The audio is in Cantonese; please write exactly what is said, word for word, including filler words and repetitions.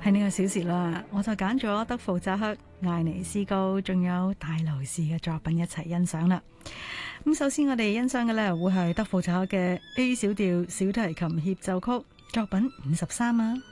喺呢個小時啦，我就揀咗德弗扎克、艾尼斯高仲有戴勞士嘅作品一齊欣賞啦。咁首先我哋欣賞嘅呢，會係德弗扎克嘅 A 小調小提琴協奏曲作品五十三啊。